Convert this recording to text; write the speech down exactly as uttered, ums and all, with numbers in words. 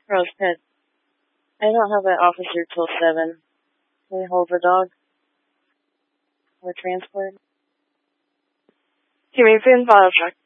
Rose Pet. I don't have an officer till seven. Can we hold the dog? Or transport? Give me a pin file truck.